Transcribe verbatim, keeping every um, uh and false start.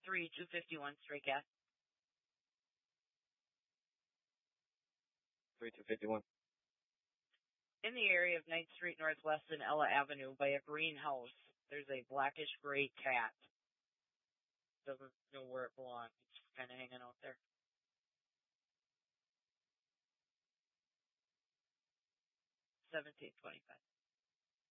three, two fifty-one, stray cat. three two fifty-one. In the area of ninth Street Northwest and Ella Avenue by a greenhouse, there's a blackish gray cat. Doesn't know where it belongs. It's just kind of hanging out there. seventeen twenty-five.